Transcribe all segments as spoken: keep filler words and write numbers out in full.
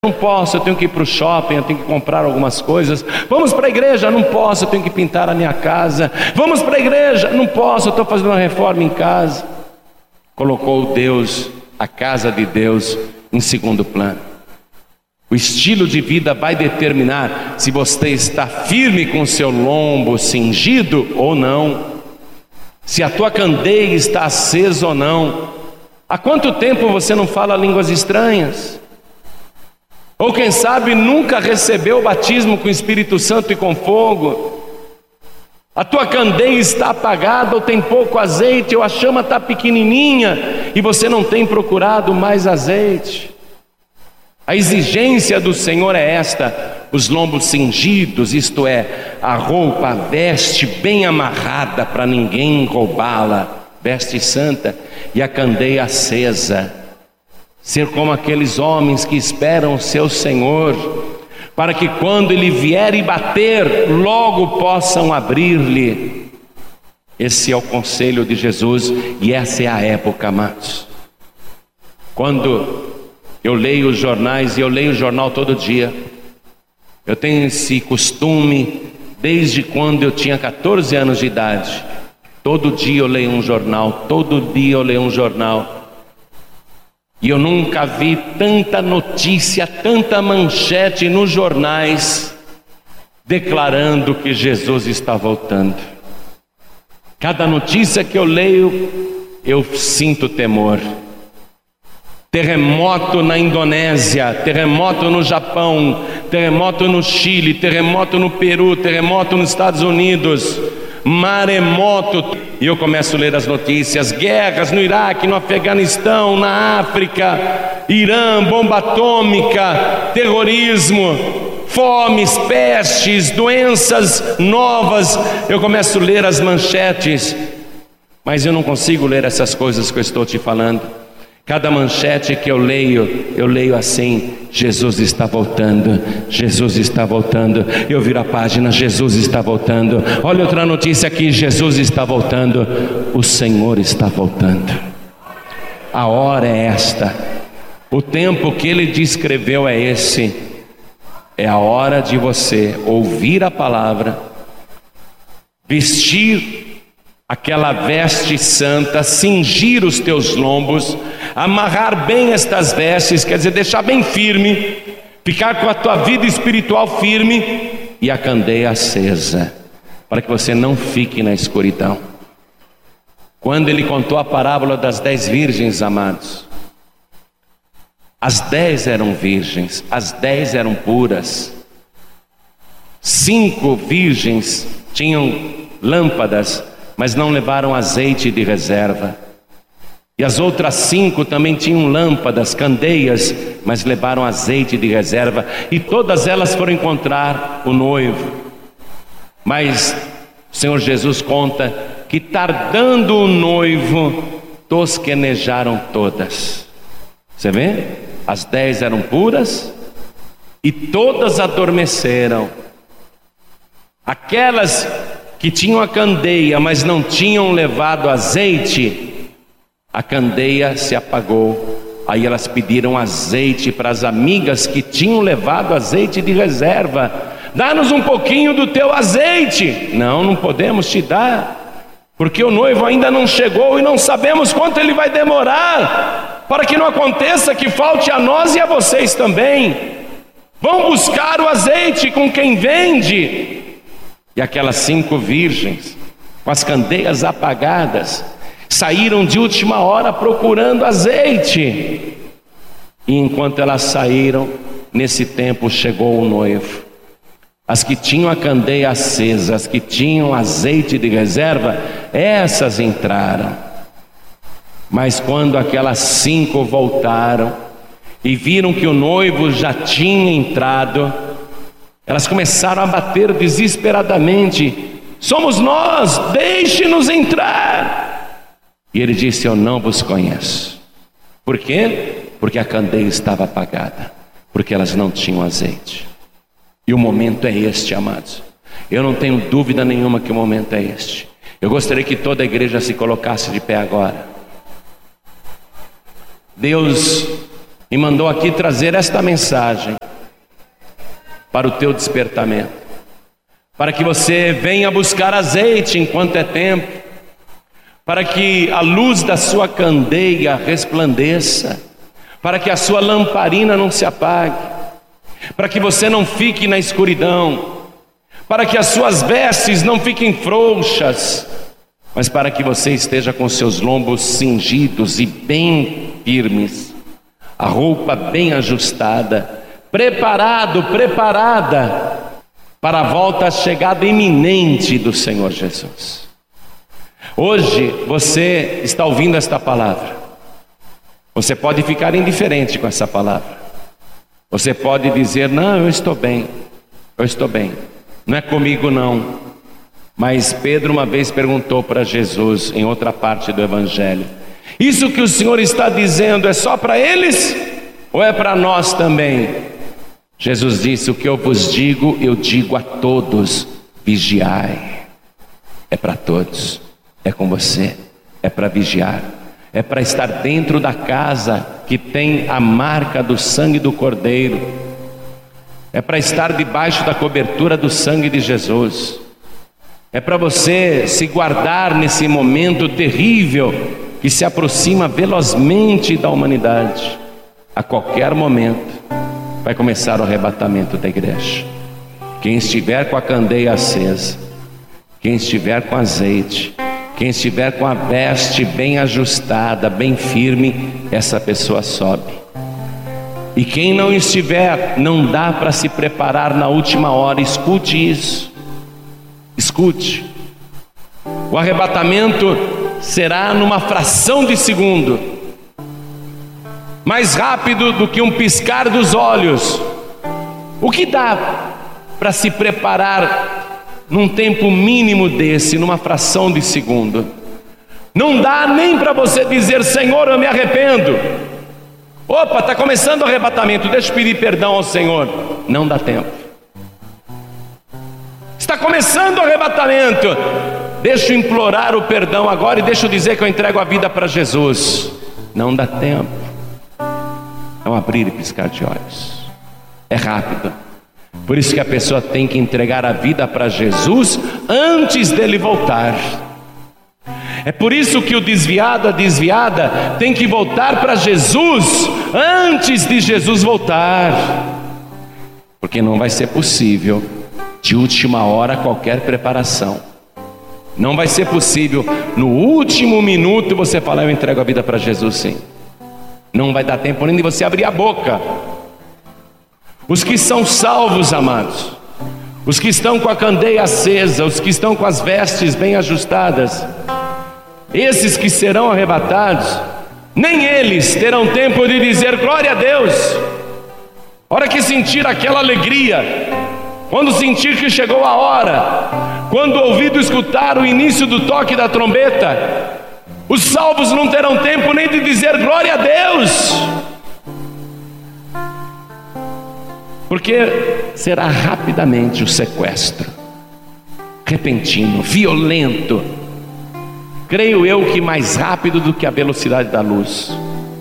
Não posso, eu tenho que ir para o shopping, eu tenho que comprar algumas coisas. Vamos para a igreja? Não posso, eu tenho que pintar a minha casa. Vamos para a igreja? Não posso, eu estou fazendo uma reforma em casa. Colocou Deus, a casa de Deus, em segundo plano. O estilo de vida vai determinar se você está firme com o seu lombo cingido ou não, se a tua candeia está acesa ou não. Há quanto tempo você não fala línguas estranhas? Ou quem sabe nunca recebeu o batismo com o Espírito Santo e com fogo? A tua candeia está apagada ou tem pouco azeite, ou a chama está pequenininha e você não tem procurado mais azeite. A exigência do Senhor é esta: os lombos cingidos, isto é, a roupa, a veste bem amarrada para ninguém roubá-la, veste santa, e a candeia acesa. Ser como aqueles homens que esperam o seu Senhor, para que quando Ele vier e bater, logo possam abrir-lhe. Esse é o conselho de Jesus, e essa é a época, amados. Quando eu leio os jornais, e eu leio o jornal todo dia, eu tenho esse costume, desde quando eu tinha catorze anos de idade, todo dia eu leio um jornal, todo dia eu leio um jornal, e eu nunca vi tanta notícia, tanta manchete nos jornais, declarando que Jesus está voltando. Cada notícia que eu leio, eu sinto temor. Terremoto na Indonésia, terremoto no Japão, terremoto no Chile, terremoto no Peru, terremoto nos Estados Unidos, maremoto. E eu começo a ler as notícias: guerras no Iraque, no Afeganistão, na África, Irã, bomba atômica, terrorismo, fomes, pestes, doenças novas. Eu começo a ler as manchetes, mas eu não consigo ler essas coisas que eu estou te falando. Cada manchete que eu leio, eu leio assim: Jesus está voltando, Jesus está voltando. Eu viro a página: Jesus está voltando. Olha outra notícia aqui: Jesus está voltando. O Senhor está voltando. A hora é esta, o tempo que Ele descreveu é esse. É a hora de você ouvir a palavra, vestir aquela veste santa, cingir os teus lombos, amarrar bem estas vestes, quer dizer, deixar bem firme, ficar com a tua vida espiritual firme e a candeia acesa, para que você não fique na escuridão. Quando Ele contou a parábola das dez virgens, amados, as dez eram virgens, as dez eram puras. Cinco virgens tinham lâmpadas, mas não levaram azeite de reserva. E as outras cinco também tinham lâmpadas, candeias, mas levaram azeite de reserva. E todas elas foram encontrar o noivo. Mas o Senhor Jesus conta que, tardando o noivo, tosquenejaram todas. Você vê? As dez eram puras e todas adormeceram. Aquelas que tinham a candeia, mas não tinham levado azeite, a candeia se apagou. Aí elas pediram azeite para as amigas que tinham levado azeite de reserva: dá-nos um pouquinho do teu azeite. Não, não podemos te dar, porque o noivo ainda não chegou e não sabemos quanto ele vai demorar, para que não aconteça que falte a nós e a vocês também. Vão buscar o azeite com quem vende. E aquelas cinco virgens, com as candeias apagadas, saíram de última hora procurando azeite. E enquanto elas saíram, nesse tempo chegou o noivo. As que tinham a candeia acesa, as que tinham azeite de reserva, essas entraram. Mas quando aquelas cinco voltaram e viram que o noivo já tinha entrado, elas começaram a bater desesperadamente: somos nós, deixe-nos entrar. E ele disse: eu não vos conheço. Por quê? Porque a candeia estava apagada, porque elas não tinham azeite. E o momento é este, amados. Eu não tenho dúvida nenhuma que o momento é este. Eu gostaria que toda a igreja se colocasse de pé agora. Deus e mandou aqui trazer esta mensagem para o teu despertamento, para que você venha buscar azeite enquanto é tempo, para que a luz da sua candeia resplandeça, para que a sua lamparina não se apague, para que você não fique na escuridão, para que as suas vestes não fiquem frouxas, mas para que você esteja com seus lombos cingidos e bem firmes, a roupa bem ajustada, preparado, preparada para a volta, a chegada iminente do Senhor Jesus. Hoje você está ouvindo esta palavra. Você pode ficar indiferente com essa palavra. Você pode dizer: não, eu estou bem, eu estou bem, não é comigo não. Mas Pedro uma vez perguntou para Jesus, em outra parte do Evangelho: isso que o Senhor está dizendo é só para eles ou é para nós também? Jesus disse: o que eu vos digo, eu digo a todos, vigiai. É para todos, é com você, é para vigiar, é para estar dentro da casa que tem a marca do sangue do Cordeiro, é para estar debaixo da cobertura do sangue de Jesus, é para você se guardar nesse momento terrível que se aproxima velozmente da humanidade. A qualquer momento vai começar o arrebatamento da igreja. Quem estiver com a candeia acesa, quem estiver com azeite, quem estiver com a veste bem ajustada, bem firme, essa pessoa sobe. E quem não estiver, não dá para se preparar na última hora. Escute isso, escute. O arrebatamento será numa fração de segundo, mais rápido do que um piscar dos olhos. O que dá para se preparar num tempo mínimo desse, numa fração de segundo? Não dá nem para você dizer: Senhor, eu me arrependo. Opa, está começando o arrebatamento, deixa eu pedir perdão ao Senhor. Não dá tempo. Está começando o arrebatamento, deixa eu implorar o perdão agora e deixa eu dizer que eu entrego a vida para Jesus. Não dá tempo. É um abrir e piscar de olhos. É rápido. Por isso que a pessoa tem que entregar a vida para Jesus antes dele voltar. É por isso que o desviado, a desviada, tem que voltar para Jesus antes de Jesus voltar. Porque não vai ser possível de última hora qualquer preparação. Não vai ser possível no último minuto você falar: eu entrego a vida para Jesus, sim. Não vai dar tempo nem de você abrir a boca. Os que são salvos, amados, os que estão com a candeia acesa, os que estão com as vestes bem ajustadas, esses que serão arrebatados, nem eles terão tempo de dizer glória a Deus. A hora que sentir aquela alegria, quando sentir que chegou a hora, quando o ouvido escutar o início do toque da trombeta, os salvos não terão tempo nem de dizer glória a Deus, porque será rapidamente o sequestro, repentino, violento, creio eu que mais rápido do que a velocidade da luz.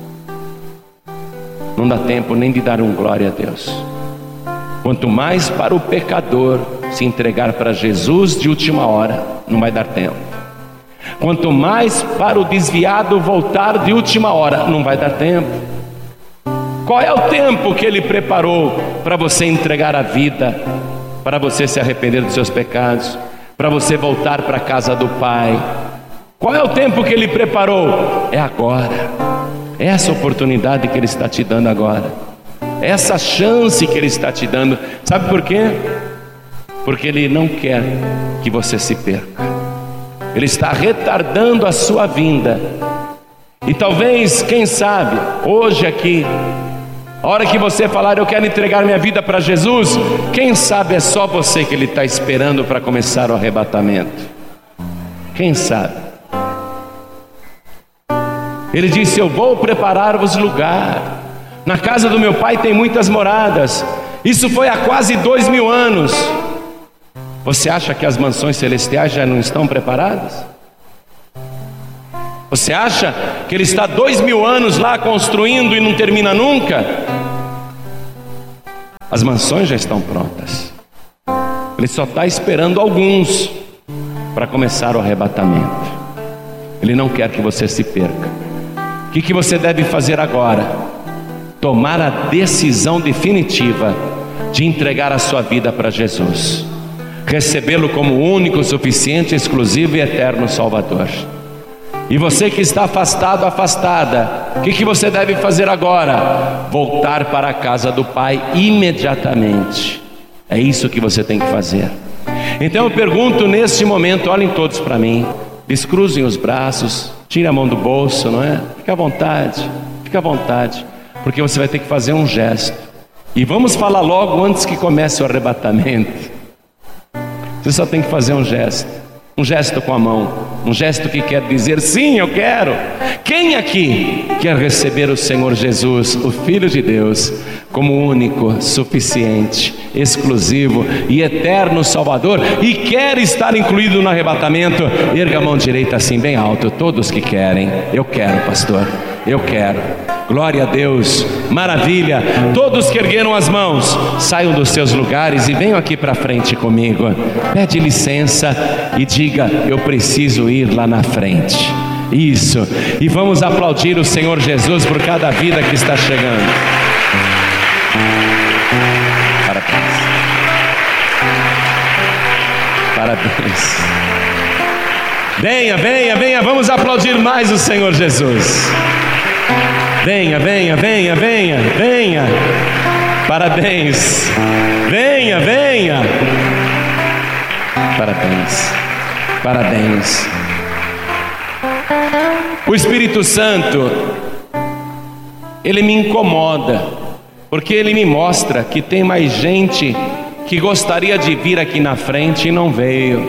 Não dá tempo nem de dar um glória a Deus. Quanto mais para o pecador se entregar para Jesus de última hora, não vai dar tempo. Quanto mais para o desviado voltar de última hora, não vai dar tempo. Qual é o tempo que Ele preparou para você entregar a vida, para você se arrepender dos seus pecados, para você voltar para a casa do Pai? Qual é o tempo que Ele preparou? É agora. É essa oportunidade que Ele está te dando agora. É essa chance que Ele está te dando. Sabe por quê? Porque Ele não quer que você se perca. Ele está retardando a sua vinda. E talvez, quem sabe, hoje aqui, a hora que você falar: eu quero entregar minha vida para Jesus, quem sabe é só você que Ele está esperando para começar o arrebatamento. Quem sabe? Ele disse: eu vou preparar-vos lugar. Na casa do meu Pai tem muitas moradas. Isso foi há quase dois mil anos. Você acha que as mansões celestiais já não estão preparadas? Você acha que ele está dois mil anos lá construindo e não termina nunca? As mansões já estão prontas. Ele só está esperando alguns para começar o arrebatamento. Ele não quer que você se perca. O que, que você deve fazer agora? Tomar a decisão definitiva de entregar a sua vida para Jesus, recebê-lo como único, suficiente, exclusivo e eterno Salvador. E você que está afastado, afastada, o que, que você deve fazer agora? Voltar para a casa do Pai imediatamente. É isso que você tem que fazer. Então eu pergunto neste momento, olhem todos para mim, descruzem os braços, tire a mão do bolso, não é? Fica à vontade, fica à vontade, porque você vai ter que fazer um gesto. E vamos falar logo antes que comece o arrebatamento. Você só tem que fazer um gesto. Um gesto com a mão, um gesto que quer dizer sim, eu quero. Quem aqui quer receber o Senhor Jesus, o Filho de Deus, como único, suficiente, exclusivo e eterno Salvador, e quer estar incluído no arrebatamento? Erga a mão direita assim bem alto, todos que querem. Eu quero, pastor, eu quero. Glória a Deus, maravilha. Todos que ergueram as mãos, saiam dos seus lugares e venham aqui para frente comigo. Pede licença e diga: eu preciso ir lá na frente. Isso, e vamos aplaudir o Senhor Jesus por cada vida que está chegando. Parabéns. Parabéns. Venha, venha, venha, vamos aplaudir mais o Senhor Jesus. Venha, venha, venha, venha, venha. Parabéns. Venha, venha. Parabéns. Parabéns. O Espírito Santo, ele me incomoda, porque ele me mostra que tem mais gente que gostaria de vir aqui na frente e não veio.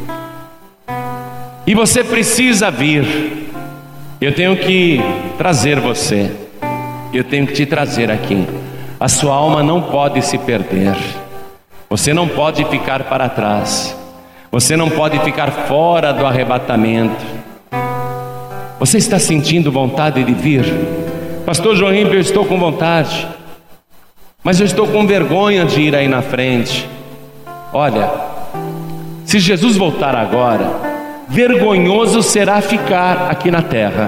E você precisa vir. Eu tenho que trazer você, eu tenho que te trazer aqui. A sua alma não pode se perder, você não pode ficar para trás, você não pode ficar fora do arrebatamento. Você está sentindo vontade de vir? Pastor João Ribeiro, eu estou com vontade, mas eu estou com vergonha de ir aí na frente. Olha, se Jesus voltar agora, vergonhoso será ficar aqui na terra,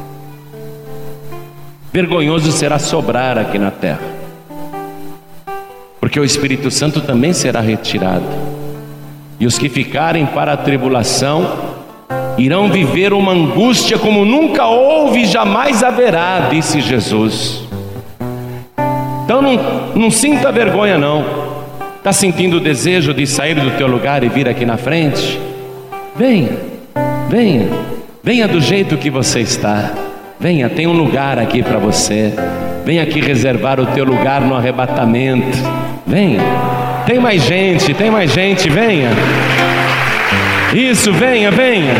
vergonhoso será sobrar aqui na terra, porque o Espírito Santo também será retirado, e os que ficarem para a tribulação irão viver uma angústia como nunca houve e jamais haverá, disse Jesus. Então não, não sinta vergonha não. Está sentindo o desejo de sair do teu lugar e vir aqui na frente? Venha, venha, venha do jeito que você está. Venha, tem um lugar aqui para você. Venha aqui reservar o teu lugar no arrebatamento. Venha, tem mais gente, tem mais gente, venha. Isso, venha, venha.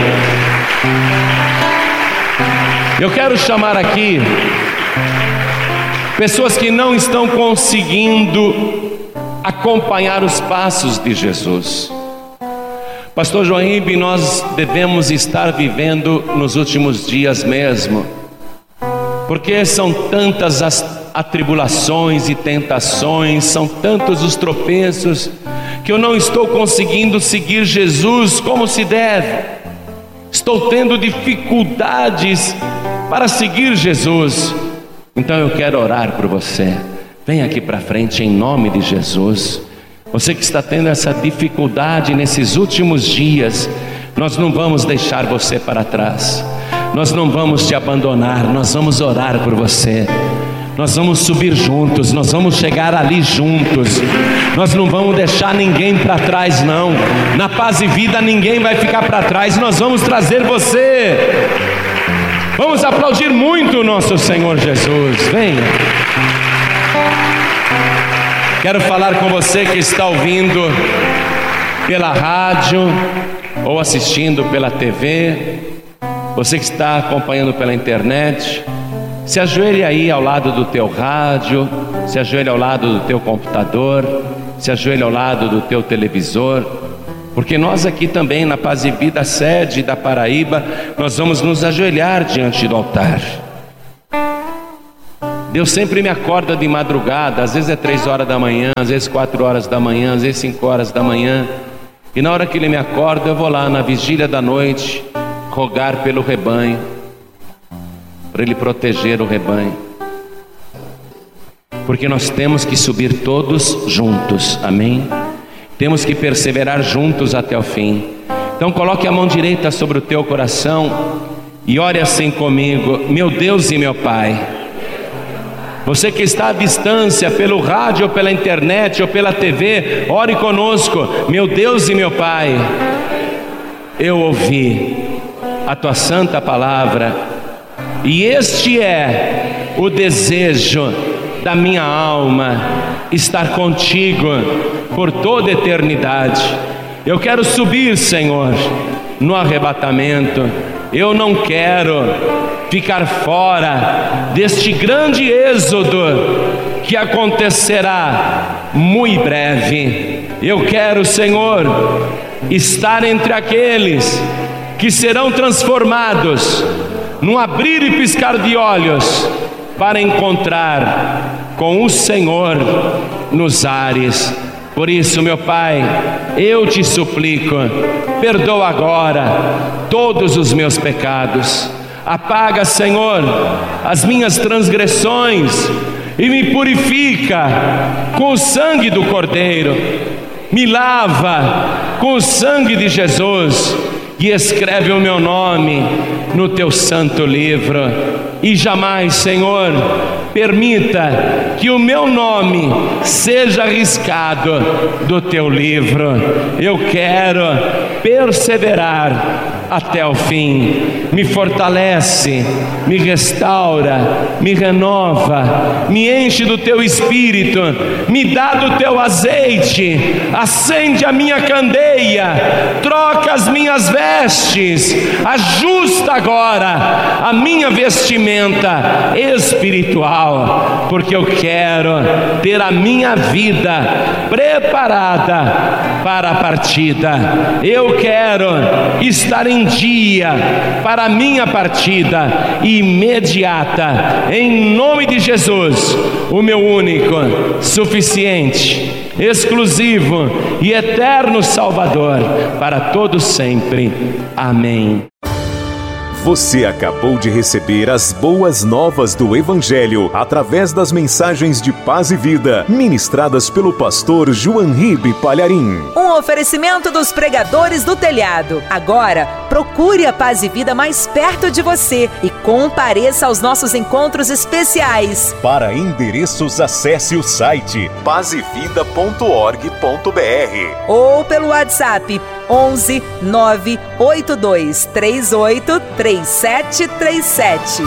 Eu quero chamar aqui pessoas que não estão conseguindo acompanhar os passos de Jesus. Pastor Joaíbe, nós devemos estar vivendo nos últimos dias mesmo, porque são tantas as atribulações e tentações, são tantos os tropeços, que eu não estou conseguindo seguir Jesus como se deve. Estou tendo dificuldades para seguir Jesus. Então eu quero orar por você. Vem aqui para frente em nome de Jesus. Você que está tendo essa dificuldade nesses últimos dias, nós não vamos deixar você para trás, nós não vamos te abandonar, nós vamos orar por você, nós vamos subir juntos, nós vamos chegar ali juntos, nós não vamos deixar ninguém para trás não. Na Paz e Vida ninguém vai ficar para trás, nós vamos trazer você. Vamos aplaudir muito o nosso Senhor Jesus. Venha. Quero falar com você que está ouvindo pela rádio ou assistindo pela T V, você que está acompanhando pela internet. Se ajoelhe aí ao lado do teu rádio, se ajoelhe ao lado do teu computador, se ajoelhe ao lado do teu televisor Porque nós aqui também na Paz e Vida, sede da Paraíba, nós vamos nos ajoelhar diante do altar. Deus sempre me acorda de madrugada, às vezes é três horas da manhã, às vezes quatro horas da manhã, às vezes cinco horas da manhã. E na hora que Ele me acorda, eu vou lá na vigília da noite, rogar pelo rebanho, para Ele proteger o rebanho. Porque nós temos que subir todos juntos, amém? Temos que perseverar juntos até o fim. Então coloque a mão direita sobre o teu coração e ore assim comigo: meu Deus e meu Pai. Você que está à distância, pelo rádio ou pela internet ou pela T V, ore conosco. Meu Deus e meu Pai, eu ouvi a tua santa palavra, e este é o desejo da minha alma, estar contigo por toda a eternidade. Eu quero subir, Senhor, no arrebatamento. Eu não quero ficar fora deste grande êxodo que acontecerá muito breve. Eu quero, Senhor, estar entre aqueles que serão transformados num abrir e piscar de olhos para encontrar com o Senhor nos ares. Por isso, meu Pai, eu te suplico, perdoa agora todos os meus pecados. Apaga, Senhor, as minhas transgressões e me purifica com o sangue do Cordeiro. Me lava com o sangue de Jesus e escreve o meu nome no teu santo livro. E jamais, Senhor, permita que o meu nome seja riscado do teu livro. Eu quero perseverar até o fim. Me fortalece, me restaura, me renova, me enche do teu espírito, me dá do teu azeite, acende a minha candeia, troca as minhas vestes, ajusta agora a minha vestimenta espiritual, porque eu quero ter a minha vida preparada para a partida. Eu quero estar em dia para a minha partida imediata, em nome de Jesus, o meu único, suficiente, exclusivo e eterno Salvador, para todos sempre. Amém. Você acabou de receber as boas novas do Evangelho através das mensagens de paz e vida ministradas pelo pastor João Ribe Palharim. Um oferecimento dos pregadores do telhado. Agora, procure a Paz e Vida mais perto de você e compareça aos nossos encontros especiais. Para endereços, acesse o site paz e vida ponto org ponto br ou pelo WhatsApp onze nove oito dois três oito três sete três sete.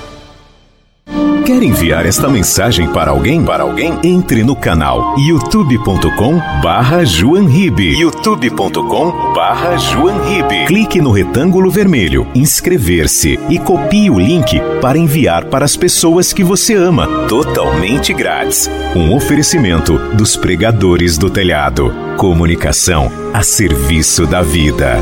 Quer enviar esta mensagem para alguém? Para alguém? Entre no canal youtube ponto com barra João Ribe. youtube ponto com barra João Ribe. Clique no retângulo vermelho, inscrever-se e copie o link para enviar para as pessoas que você ama, totalmente grátis. Um oferecimento dos pregadores do telhado. Comunicação a serviço da vida.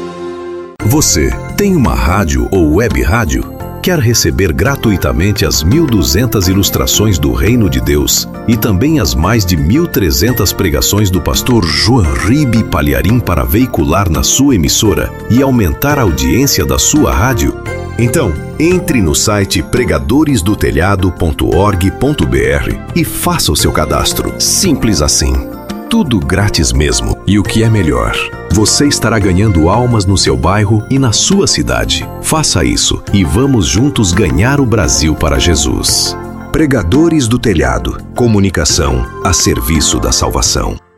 Você tem uma rádio ou web rádio? Quer receber gratuitamente as mil e duzentas ilustrações do Reino de Deus e também as mais de mil e trezentas pregações do pastor João Ribe Palharim para veicular na sua emissora e aumentar a audiência da sua rádio? Então, entre no site pregadores do telhado ponto org ponto br e faça o seu cadastro. Simples assim. Tudo grátis mesmo. E o que é melhor, você estará ganhando almas no seu bairro e na sua cidade. Faça isso e vamos juntos ganhar o Brasil para Jesus. Pregadores do Telhado. Comunicação a serviço da salvação.